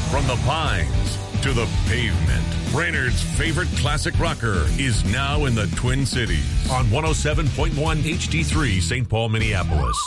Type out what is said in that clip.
From the Pines to the pavement, Brainerd's favorite classic rocker is now in the Twin Cities on 107.1 HD3 St. Paul, Minneapolis.